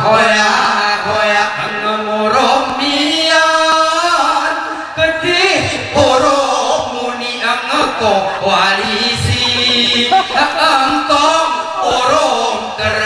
hoya ngomong mian kedih orang muni angko koalisi angkong orang